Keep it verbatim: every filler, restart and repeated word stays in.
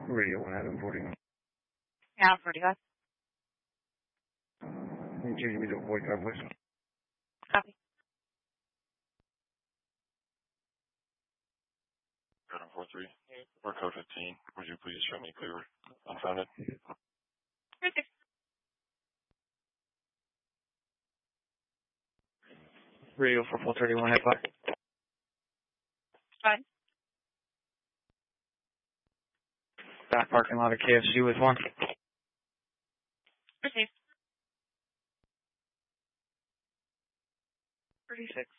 Radio one Adam forty-one. Yeah, forty-five. Can you change me to forty-five, please? Copy. Adam four three, or code fifteen. Would you please show me clear unfounded? Okay. Radio for four thirty-one, head fire. Fine. Back parking lot of K F C with one. Received. thirty-six.